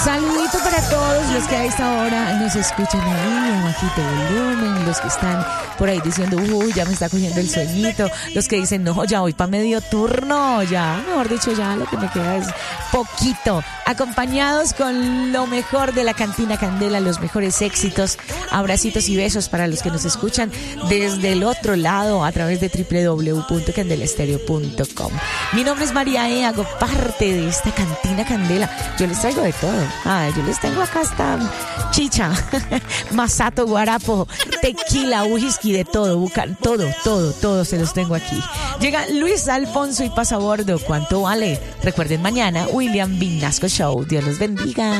Saludito para todos los que a esta hora nos escuchan ahí a bajito volumen, los que están por ahí diciendo, uy, ya me está cogiendo el sueñito, los que dicen, no, ya voy para medio turno, ya, mejor dicho, ya lo que me queda es poquito, acompañados con lo mejor de la Cantina Candela, los mejores éxitos, abracitos y besos para los que nos escuchan desde el otro lado a través de www.candelastereo.com. Mi nombre es María E, hago parte de esta Cantina Candela, yo les traigo de todo. Yo les tengo acá hasta chicha, masato, guarapo, tequila, whisky, de todo, bucan, todo se los tengo aquí. Llega Luis Alfonso y pasa a bordo. ¿Cuánto vale? Recuerden mañana, William Vinasco Show. Dios los bendiga.